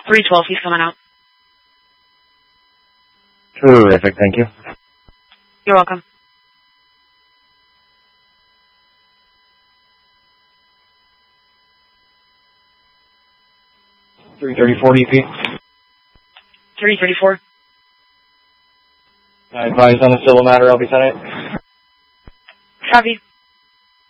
312, he's coming out. Terrific, thank you. You're welcome. .334 DP. 334. I advise on a civil matter, I'll be sending it. Copy.